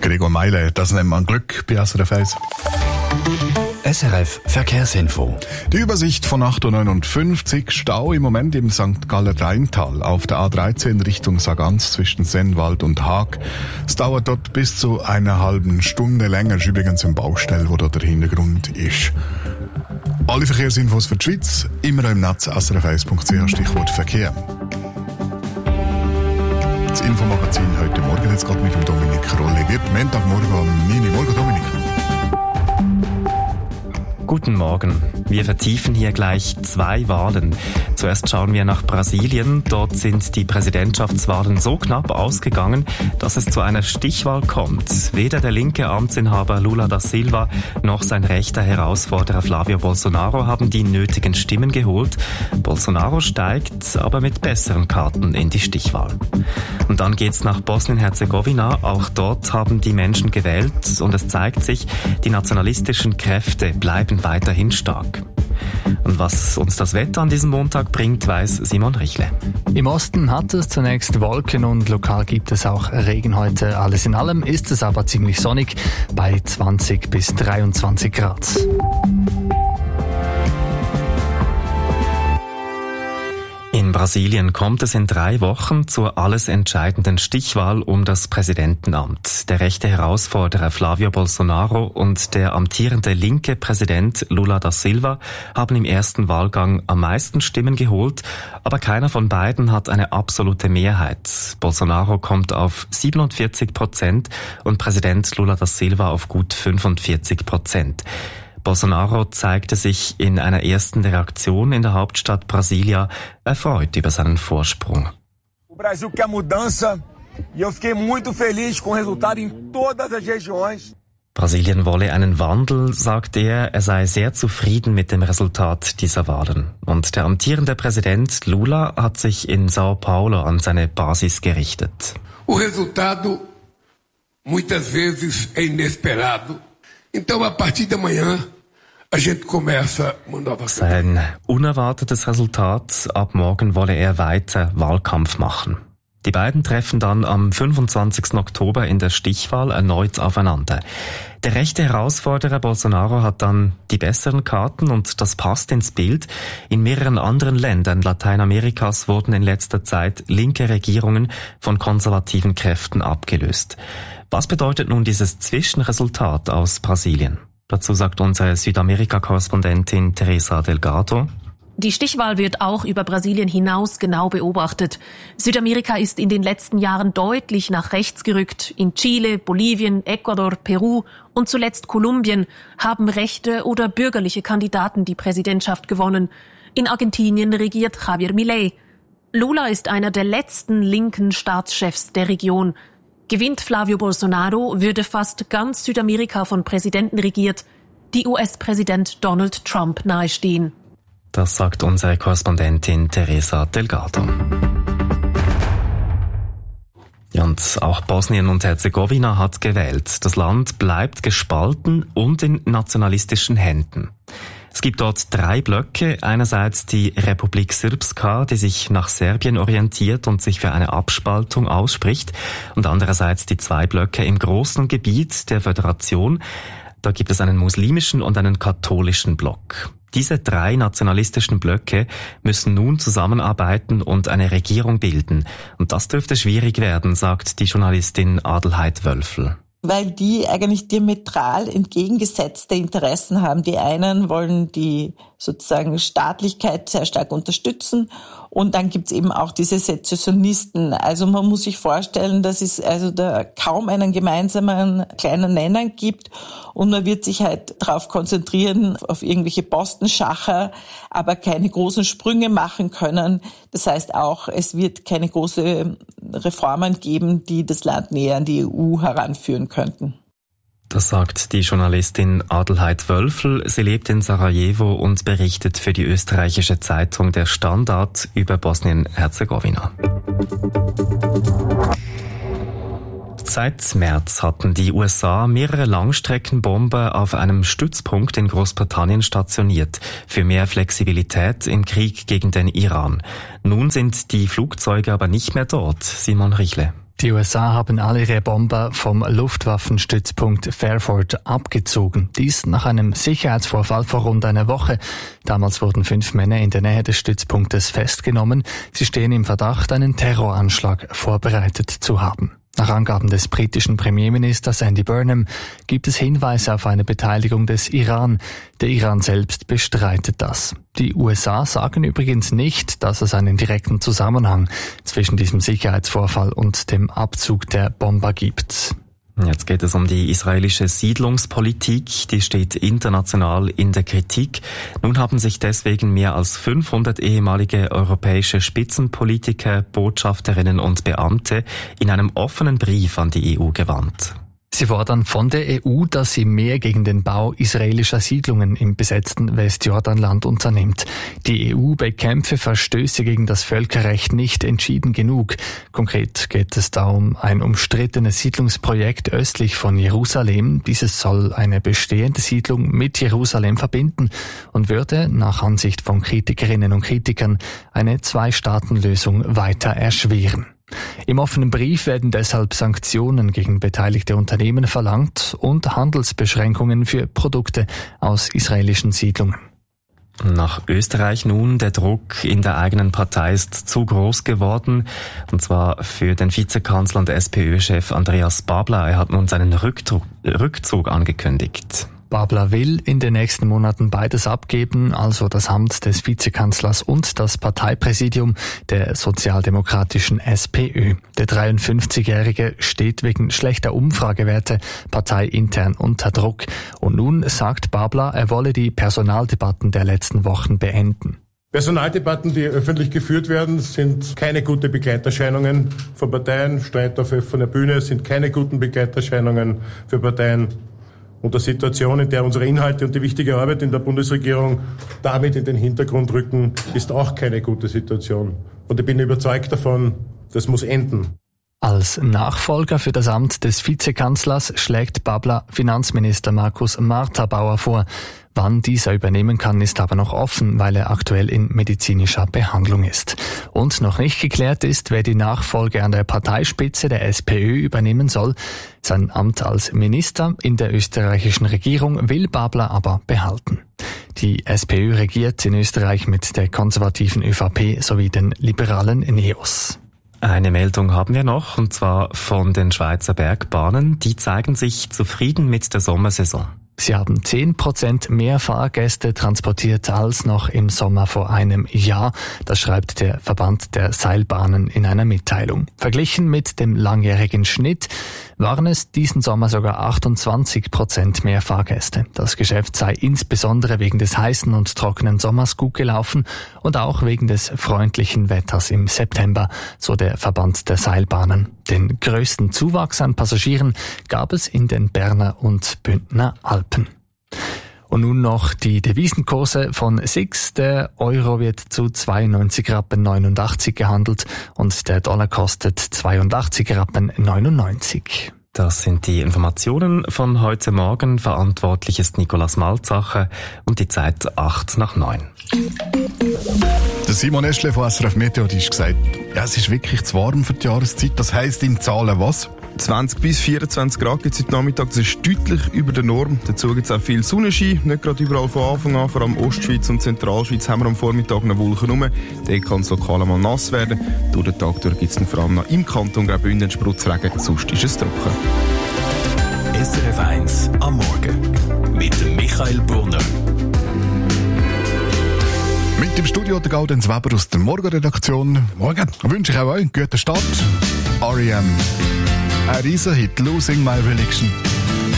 Gregor Meile, das nennt man Glück bei SRF 1. SRF Verkehrsinfo. Die Übersicht von 8.59 Uhr, Stau im Moment im St. Galler Rheintal auf der A13 Richtung Sargans zwischen Sennwald und Haag. Es dauert dort bis zu einer halben Stunde länger, ist übrigens eine Baustelle, wo da der Hintergrund ist. Alle Verkehrsinfos für die Schweiz, immer im Netz srf1.ch, Stichwort Verkehr. Das Infomagazin heute Morgen, jetzt geht mit dem Dominik Rolli. Montagmorgen am 9 Uhr. Morgen, Dominik. Guten Morgen. Wir vertiefen hier gleich 2 Wahlen. Zuerst schauen wir nach Brasilien. Dort sind die Präsidentschaftswahlen so knapp ausgegangen, dass es zu einer Stichwahl kommt. Weder der linke Amtsinhaber Lula da Silva noch sein rechter Herausforderer Flavio Bolsonaro haben die nötigen Stimmen geholt. Bolsonaro steigt aber mit besseren Karten in die Stichwahl. Und dann geht's nach Bosnien-Herzegowina. Auch dort haben die Menschen gewählt und es zeigt sich, die nationalistischen Kräfte bleiben weiterhin stark. Und was uns das Wetter an diesem Montag bringt, weiß Simon Richle. Im Osten hat es zunächst Wolken und lokal gibt es auch Regen heute. Alles in allem ist es aber ziemlich sonnig bei 20 bis 23 Grad. In Brasilien kommt es in 3 Wochen zur alles entscheidenden Stichwahl um das Präsidentenamt. Der rechte Herausforderer Flavio Bolsonaro und der amtierende linke Präsident Lula da Silva haben im ersten Wahlgang am meisten Stimmen geholt, aber keiner von beiden hat eine absolute Mehrheit. Bolsonaro kommt auf 47% und Präsident Lula da Silva auf gut 45%. Bolsonaro zeigte sich in einer ersten Reaktion in der Hauptstadt Brasilia erfreut über seinen Vorsprung. O Brasil quer mudança e eu fiquei muito feliz com o resultado em todas as regiões. Brasilien wolle einen Wandel, sagt er. Er sei sehr zufrieden mit dem Resultat dieser Wahlen. Und der amtierende Präsident Lula hat sich in Sao Paulo an seine Basis gerichtet. O resultado muitas vezes é inesperado. Então a partir de amanhã sein unerwartetes Resultat, ab morgen wolle er weiter Wahlkampf machen. Die beiden treffen dann am 25. Oktober in der Stichwahl erneut aufeinander. Der rechte Herausforderer Bolsonaro hat dann die besseren Karten und das passt ins Bild. In mehreren anderen Ländern Lateinamerikas wurden in letzter Zeit linke Regierungen von konservativen Kräften abgelöst. Was bedeutet nun dieses Zwischenresultat aus Brasilien? Dazu sagt unsere Südamerika-Korrespondentin Teresa Delgado. Die Stichwahl wird auch über Brasilien hinaus genau beobachtet. Südamerika ist in den letzten Jahren deutlich nach rechts gerückt. In Chile, Bolivien, Ecuador, Peru und zuletzt Kolumbien haben rechte oder bürgerliche Kandidaten die Präsidentschaft gewonnen. In Argentinien regiert Javier Milei. Lula ist einer der letzten linken Staatschefs der Region. Gewinnt Flavio Bolsonaro, würde fast ganz Südamerika von Präsidenten regiert, die US-Präsident Donald Trump nahestehen. Das sagt unsere Korrespondentin Teresa Delgado. Und auch Bosnien und Herzegowina hat gewählt. Das Land bleibt gespalten und in nationalistischen Händen. Es gibt dort 3 Blöcke. Einerseits die Republik Srpska, die sich nach Serbien orientiert und sich für eine Abspaltung ausspricht. Und andererseits die 2 Blöcke im großen Gebiet der Föderation. Da gibt es einen muslimischen und einen katholischen Block. Diese 3 nationalistischen Blöcke müssen nun zusammenarbeiten und eine Regierung bilden. Und das dürfte schwierig werden, sagt die Journalistin Adelheid Wölfel. Weil die eigentlich diametral entgegengesetzte Interessen haben. Die einen wollen die sozusagen Staatlichkeit sehr stark unterstützen und dann gibt's eben auch diese Sezessionisten. Also man muss sich vorstellen, dass es also da kaum einen gemeinsamen kleinen Nenner gibt und man wird sich halt darauf konzentrieren, auf irgendwelche Postenschacher, aber keine großen Sprünge machen können. Das heißt auch, es wird keine großen Reformen geben, die das Land näher an die EU heranführen könnten. Das sagt die Journalistin Adelheid Wölfel. Sie lebt in Sarajevo und berichtet für die österreichische Zeitung Der Standard über Bosnien-Herzegowina. Seit März hatten die USA mehrere Langstreckenbomber auf einem Stützpunkt in Großbritannien stationiert, für mehr Flexibilität im Krieg gegen den Iran. Nun sind die Flugzeuge aber nicht mehr dort. Simon Richle. Die USA haben alle ihre Bomber vom Luftwaffenstützpunkt Fairford abgezogen. Dies nach einem Sicherheitsvorfall vor rund einer Woche. Damals wurden 5 Männer in der Nähe des Stützpunktes festgenommen. Sie stehen im Verdacht, einen Terroranschlag vorbereitet zu haben. Nach Angaben des britischen Premierministers Andy Burnham gibt es Hinweise auf eine Beteiligung des Iran. Der Iran selbst bestreitet das. Die USA sagen übrigens nicht, dass es einen direkten Zusammenhang zwischen diesem Sicherheitsvorfall und dem Abzug der Bomber gibt. Jetzt geht es um die israelische Siedlungspolitik. Die steht international in der Kritik. Nun haben sich deswegen mehr als 500 ehemalige europäische Spitzenpolitiker, Botschafterinnen und Beamte in einem offenen Brief an die EU gewandt. Sie fordern von der EU, dass sie mehr gegen den Bau israelischer Siedlungen im besetzten Westjordanland unternimmt. Die EU bekämpfe Verstöße gegen das Völkerrecht nicht entschieden genug. Konkret geht es da um ein umstrittenes Siedlungsprojekt östlich von Jerusalem. Dieses soll eine bestehende Siedlung mit Jerusalem verbinden und würde nach Ansicht von Kritikerinnen und Kritikern eine 2-Staaten-Lösung weiter erschweren. Im offenen Brief werden deshalb Sanktionen gegen beteiligte Unternehmen verlangt und Handelsbeschränkungen für Produkte aus israelischen Siedlungen. Nach Österreich nun, der Druck in der eigenen Partei ist zu groß geworden, und zwar für den Vizekanzler und SPÖ-Chef Andreas Babler. Er hat nun seinen Rückzug angekündigt. Babler will in den nächsten Monaten beides abgeben, also das Amt des Vizekanzlers und das Parteipräsidium der sozialdemokratischen SPÖ. Der 53-Jährige steht wegen schlechter Umfragewerte parteiintern unter Druck. Und nun sagt Babler, er wolle die Personaldebatten der letzten Wochen beenden. Personaldebatten, die öffentlich geführt werden, sind keine gute Begleiterscheinungen von Parteien. Streit auf offener Bühne sind keine guten Begleiterscheinungen für Parteien. Und der Situation, in der unsere Inhalte und die wichtige Arbeit in der Bundesregierung damit in den Hintergrund rücken, ist auch keine gute Situation. Und ich bin überzeugt davon, das muss enden. Als Nachfolger für das Amt des Vizekanzlers schlägt Babler Finanzminister Markus Marthabauer vor. Wann dieser übernehmen kann, ist aber noch offen, weil er aktuell in medizinischer Behandlung ist. Und noch nicht geklärt ist, wer die Nachfolge an der Parteispitze der SPÖ übernehmen soll. Sein Amt als Minister in der österreichischen Regierung will Babler aber behalten. Die SPÖ regiert in Österreich mit der konservativen ÖVP sowie den liberalen NEOS. Eine Meldung haben wir noch, und zwar von den Schweizer Bergbahnen. Die zeigen sich zufrieden mit der Sommersaison. Sie haben 10% mehr Fahrgäste transportiert als noch im Sommer vor einem Jahr. Das schreibt der Verband der Seilbahnen in einer Mitteilung. Verglichen mit dem langjährigen Schnitt waren es diesen Sommer sogar 28% mehr Fahrgäste. Das Geschäft sei insbesondere wegen des heißen und trockenen Sommers gut gelaufen und auch wegen des freundlichen Wetters im September, so der Verband der Seilbahnen. Den größten Zuwachs an Passagieren gab es in den Berner und Bündner Alpen. Und nun noch die Devisenkurse von SIX. Der Euro wird zu 92,89 Rappen gehandelt und der Dollar kostet 82,99 Rappen. Das sind die Informationen von heute Morgen. Verantwortlich ist Nicolas Malzacher und die Zeit 8:09. Der Simon Eschle von SRF Meteo hat gesagt, ja, es ist wirklich zu warm für die Jahreszeit. Das heisst in Zahlen was? 20 bis 24 Grad gibt es heute Nachmittag, das ist deutlich über der Norm. Dazu gibt es auch viel Sonnenschein, nicht gerade überall von Anfang an, vor allem Ostschweiz und Zentralschweiz haben wir am Vormittag noch Wolken rum. Dort kann es lokal einmal nass werden. Durch den Tag durch gibt es vor allem noch im Kanton Graubünden Spritzregen, sonst ist es trocken. SRF 1 am Morgen mit dem Michael Brunner. Mit dem Studio der Gaudenz Weber aus der Morgenredaktion. Morgen wünsche ich auch euch einen guten Start. R.E.M. Ein Riesenhit, Losing My Religion.